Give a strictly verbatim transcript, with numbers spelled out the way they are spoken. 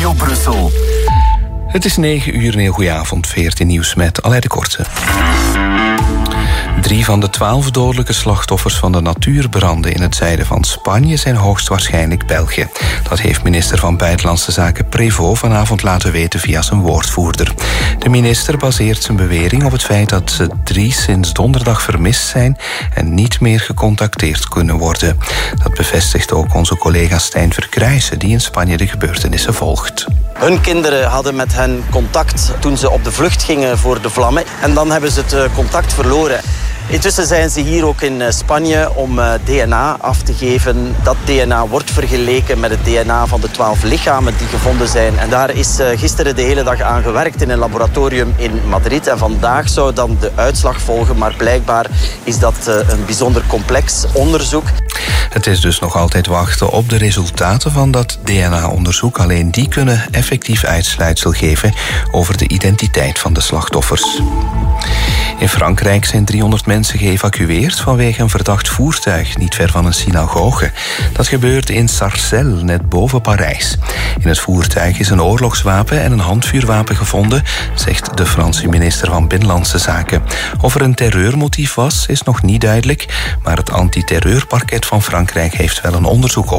Radio Brussel. Het is negen uur en heel goeie avond. veertien nieuws met Aleid de Korte. Drie van de twaalf dodelijke slachtoffers van de natuurbranden in het zuiden van Spanje zijn hoogstwaarschijnlijk Belgen. Dat heeft minister van Buitenlandse Zaken Prévost vanavond laten weten via zijn woordvoerder. De minister baseert zijn bewering op het feit dat ze drie sinds donderdag vermist zijn en niet meer gecontacteerd kunnen worden. Dat bevestigt ook onze collega Stijn Verkruijsen, die in Spanje de gebeurtenissen volgt. Hun kinderen hadden met hen contact toen ze op de vlucht gingen voor de vlammen. En dan hebben ze het contact verloren. Intussen zijn ze hier ook in Spanje om D N A af te geven. Dat D N A wordt vergeleken met het D N A van de twaalf lichamen die gevonden zijn. En daar is gisteren de hele dag aan gewerkt in een laboratorium in Madrid. En vandaag zou dan de uitslag volgen. Maar blijkbaar is dat een bijzonder complex onderzoek. Het is dus nog altijd wachten op de resultaten van dat D N A-onderzoek. Alleen die kunnen effectief uitsluitsel geven over de identiteit van de slachtoffers. In Frankrijk zijn driehonderd mensen geëvacueerd vanwege een verdacht voertuig niet ver van een synagoge. Dat gebeurde in Sarcelles, net boven Parijs. In het voertuig is een oorlogswapen en een handvuurwapen gevonden, zegt de Franse minister van Binnenlandse Zaken. Of er een terreurmotief was, is nog niet duidelijk, maar het antiterreurparket van Frankrijk heeft wel een onderzoek op.